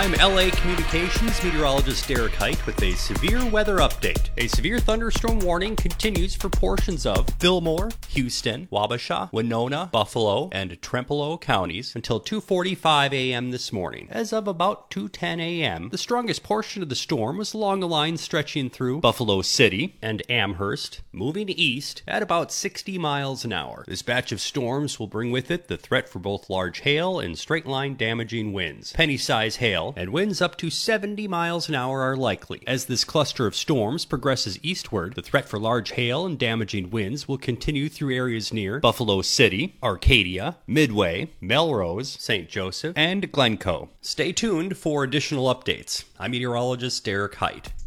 I'm LA Communications meteorologist Derek Height with a severe weather update. A severe thunderstorm warning continues for portions of Fillmore, Houston, Wabasha, Winona, Buffalo, and Trempealeau counties until 2:45 a.m. this morning. As of about 2:10 a.m., the strongest portion of the storm was along a line stretching through Buffalo City and Amherst, moving east at about 60 miles an hour. This batch of storms will bring with it the threat for both large hail and straight-line damaging winds. Penny-size hail and winds up to 70 miles an hour are likely. As this cluster of storms progresses eastward, the threat for large hail and damaging winds will continue through areas near Buffalo City, Arcadia, Midway, Melrose, St. Joseph, and Glencoe. Stay tuned for additional updates. I'm meteorologist Derek Height.